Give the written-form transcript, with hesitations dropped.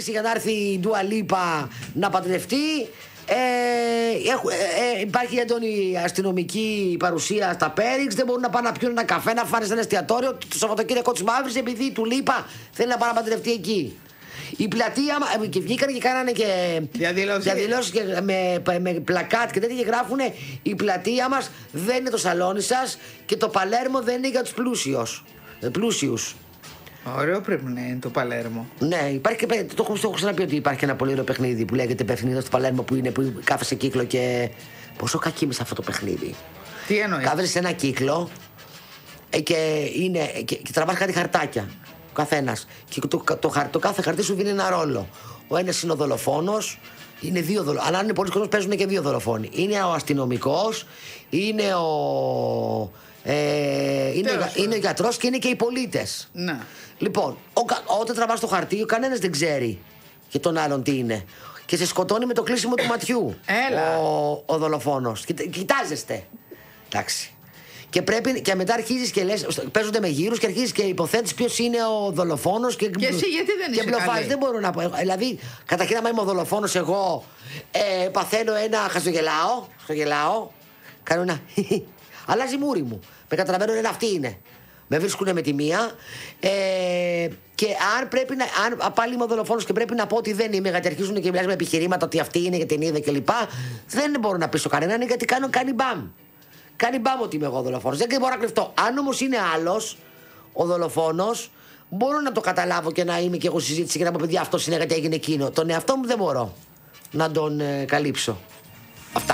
καθυστερήσει για να έρθει η Ντουα Λίπα να παντρευτεί. Υπάρχει έντονη αστυνομική παρουσία στα Πέριξ. Δεν μπορούν να πάνε να πιούν ένα καφέ, να φάνε σε ένα εστιατόριο το Σαββατοκύριακο της Μαύρης, επειδή η του Λίπα θέλει να πάει να παντρευτεί εκεί. Η πλατεία, και βγήκαν και κάνανε και διαδηλώσεις με πλακάτ και τέτοια, και γράφουνε: η πλατεία μας δεν είναι το σαλόνι σας και το Παλέρμο δεν είναι για τους πλούσιους. Ωραίο πρέπει να είναι το Παλέρμο. Ναι, υπάρχει και, το έχω ξαναπεί ότι υπάρχει ένα πολύ ωραίο παιχνίδι που λέγεται Παιχνίδι στο Παλέρμο, που κάθεσαι κύκλο και. Πόσο κακή είμαι σε αυτό το παιχνίδι. Τι εννοείς? Κάθεσαι σε ένα κύκλο και τραβάς κάτι χαρτάκια. Ο καθένας. Και το κάθε χαρτί σου δίνει ένα ρόλο. Ο ένας είναι ο δολοφόνος, είναι δύο δολοφόνοι. Αλλά αν είναι πολλοί κόσμος, παίζουν και δύο δολοφόνοι. Είναι ο αστυνομικός, είναι ο γιατρός και είναι και οι πολίτες. Ναι. Λοιπόν, όταν τραβάς το χαρτί, κανένας δεν ξέρει για τον άλλον τι είναι. Και σε σκοτώνει με το κλείσιμο του ματιού. Έλα. Ο δολοφόνος. Κοιτάζεστε. Εντάξει. Και μετά αρχίζεις και λες, παίζονται με γύρους και αρχίζεις και υποθέτεις ποιος είναι ο δολοφόνος. Και εσύ γιατί δεν είσαι καλή? Δεν μπορώ να πω. Δηλαδή, καταρχήν, άμα είμαι ο δολοφόνος, εγώ παθαίνω ένα χαζογελάω. Κάνω ένα. Αλλάζει μούρι μου. Με καταλαβαίνω, αυτή είναι. Με βρίσκουνε με τη μία. Και αν πάλι είμαι ο δολοφόνος και πρέπει να πω ότι δεν είμαι, γιατί αρχίζουν και μιλάς με επιχειρήματα ότι αυτή είναι και την είδε κλπ. Δεν μπορώ να πείσω κανέναν, γιατί κάνει μπαμ. Κάνει μπαμ ότι είμαι εγώ δολοφόνος. Δεν μπορώ να κρυφτώ. Αν όμως είναι άλλος ο δολοφόνος, μπορώ να το καταλάβω και να είμαι και εγώ συζήτηση και να πω: παιδιά, αυτό είναι γιατί έγινε εκείνο. Τον εαυτό μου δεν μπορώ να τον καλύψω.